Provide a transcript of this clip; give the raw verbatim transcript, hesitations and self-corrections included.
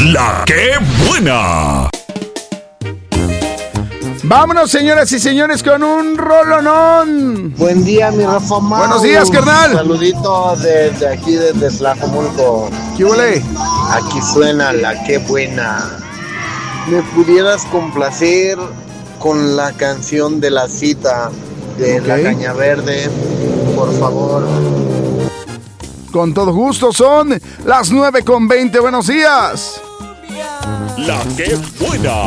La que buena. Vámonos, señoras y señores, con un rolonón. Buen día, mi Rafa Mau. Buenos días, carnal. Saludito desde aquí, desde Tlajomulco. ¿Qué huele? Aquí suena La que buena. ¿Me pudieras complacer con la canción de La Cita de Ok. La Caña Verde, por favor? Con todo gusto, son las nueve con veinte. Buenos días. La que buena.